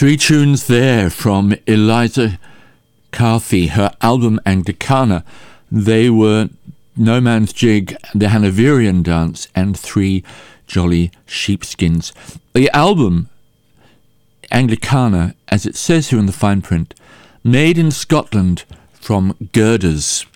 Three tunes there from Eliza Carthy, her album Anglicana. They were No Man's Jig, The Hanoverian Dance, and Three Jolly Sheepskins. The album Anglicana, as it says here in the fine print, made in Scotland from girders.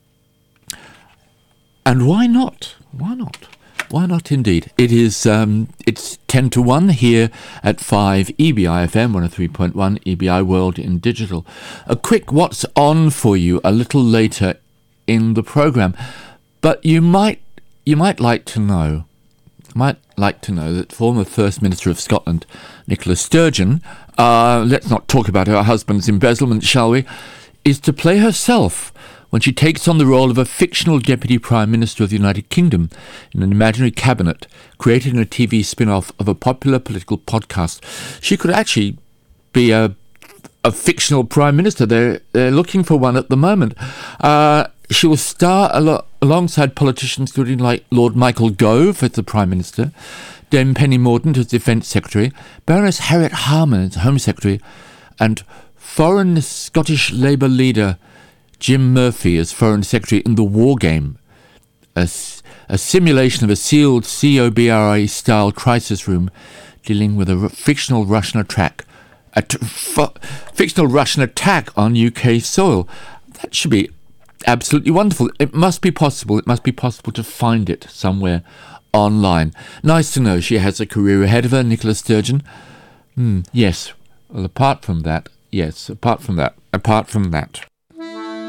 And why not? Why not? Why not indeed? It is, it's 10 to 1 here at 5 EBI FM 103.1 EBI World in Digital. A quick what's on for you a little later in the programme. But you might like to know that former First Minister of Scotland, Nicola Sturgeon, let's not talk about her husband's embezzlement, shall we, is to play herself when she takes on the role of a fictional Deputy Prime Minister of the United Kingdom in an imaginary cabinet created in a TV spin-off of a popular political podcast. She could actually be a fictional Prime Minister. They're looking for one at the moment. She will star alongside politicians including like Lord Michael Gove as the Prime Minister, Dame Penny Mordaunt as Defence Secretary, Baroness Harriet Harman as Home Secretary, and foreign Scottish Labour leader Jim Murphy as Foreign Secretary in The War Game, a simulation of a sealed COBRA-style crisis room dealing with a fictional Russian attack on UK soil. That should be absolutely wonderful. It must be possible. It must be possible to find it somewhere online. Nice to know she has a career ahead of her, Nicola Sturgeon. Yes. Well, apart from that.